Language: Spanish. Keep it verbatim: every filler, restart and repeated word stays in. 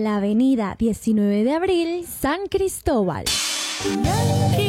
la avenida diecinueve de abril, San Cristóbal. Yankee.